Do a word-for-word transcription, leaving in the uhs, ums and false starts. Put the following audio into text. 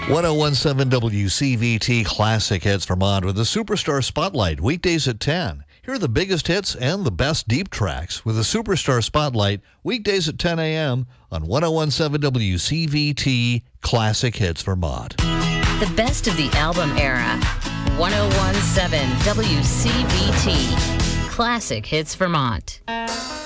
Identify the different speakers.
Speaker 1: ten seventeen W C V T Classic Hits Vermont with the Superstar Spotlight, weekdays at ten. Here are the biggest hits and the best deep tracks with the Superstar Spotlight, weekdays at ten a.m. on ten seventeen W C V T Classic Hits Vermont.
Speaker 2: The best of the album era. ten seventeen W C V T Classic Hits Vermont.